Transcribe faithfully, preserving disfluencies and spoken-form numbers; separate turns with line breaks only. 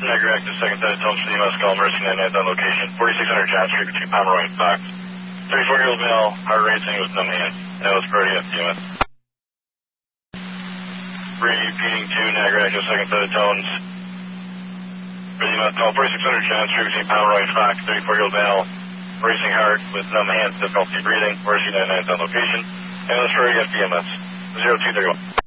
Niagara active second set of tones for the U S call, Mercy nine nine on location, forty-six hundred John Street between Pomeroy and Fox. thirty-four-year-old male, heart racing with numb hands. That was Brody at C M S. Repeating to Niagara active second set of tones for the U S call, forty-six hundred John Street between Pomeroy and Fox. thirty-four-year-old male, racing heart with numb hands, difficulty breathing, Mercy nine nine on location. And that was Brody at C M S. zero two three one.